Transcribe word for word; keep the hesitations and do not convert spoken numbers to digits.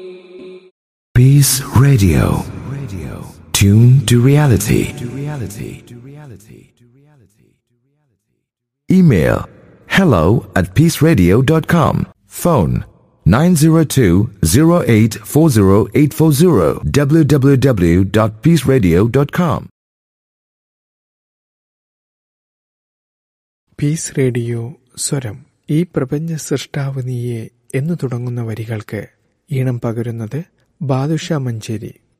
Peace Radio. Radio. Tune to reality. To reality. To reality. To reality. Email hello at peaceradio dot com. Phone nine zero two zero eight four zero eight four zero. w w w dot peace radio dot com. Piece radio സ്വരം. ഈ പ്രപഞ്ച സൃഷ്ടാവ് നീയെ എന്നു തുടങ്ങുന്ന വരികൾക്ക് ഈണം പകരുന്നത് ബാദുഷ മഞ്ചേരി.